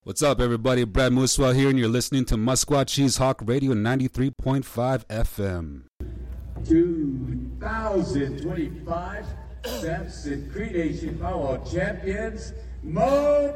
What's up, everybody? Brad Moosewell here, and you're listening to Musquat Cheese Hawk Radio 93.5 FM. 2025 Samson Cree Nation Power Champions, Mo